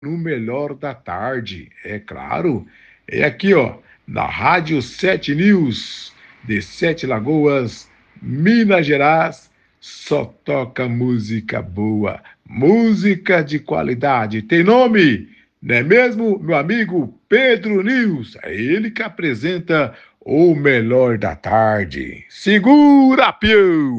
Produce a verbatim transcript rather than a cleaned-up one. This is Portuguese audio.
no melhor da tarde, é claro. É aqui, ó, na Rádio Sete News, de Sete Lagoas, Minas Gerais, só toca música boa, música de qualidade. Tem nome, não é mesmo, meu amigo Pedro News? É ele que apresenta o melhor da tarde. Segura, pião!